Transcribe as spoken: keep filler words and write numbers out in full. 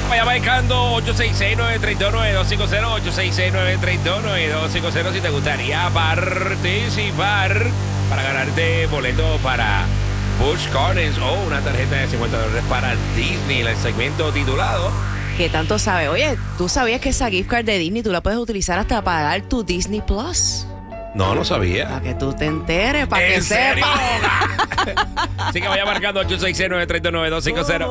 Vaya marcando ocho seis seis, nueve tres dos, nueve dos cinco cero, ocho seis seis, nueve tres dos, nueve dos cinco cero si te gustaría participar para ganarte boletos para Busch Gardens o una tarjeta de cincuenta dólares para Disney, el segmento titulado ¿Qué tanto sabe? Oye, ¿tú sabías que esa gift card de Disney tú la puedes utilizar hasta pagar tu Disney Plus? No, no sabía. Para que tú te enteres, para que ¿En serio? sepas. Así que vaya marcando ocho seis seis, nueve tres dos, nueve dos cinco cero.